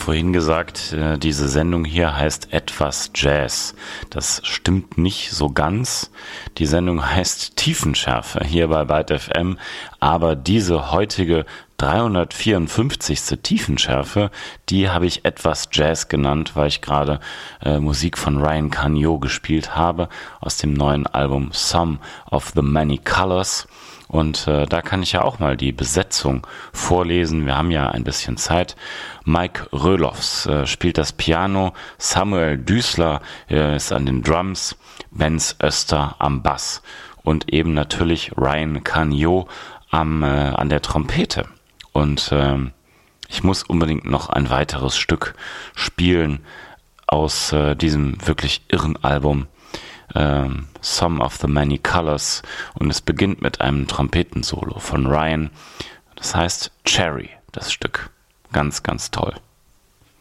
vorhin gesagt, diese Sendung hier heißt Etwas Jazz. Das stimmt nicht so ganz. Die Sendung heißt Tiefenschärfe hier bei Byte FM, aber diese heutige 354. Tiefenschärfe, die habe ich Etwas Jazz genannt, weil ich gerade Musik von Ryan Canio gespielt habe aus dem neuen Album Some of the Many Colors. Und da kann ich ja auch mal die Besetzung vorlesen. Wir haben ja ein bisschen Zeit. Mike Röloffs spielt das Piano, Samuel Düßler ist an den Drums, Benz Öster am Bass und eben natürlich Ryan Canio an der Trompete. Und ich muss unbedingt noch ein weiteres Stück spielen aus diesem wirklich irren Album. Some of the Many Colors, und es beginnt mit einem Trompetensolo von Ryan. Das heißt Cherry, das Stück. Ganz, ganz toll.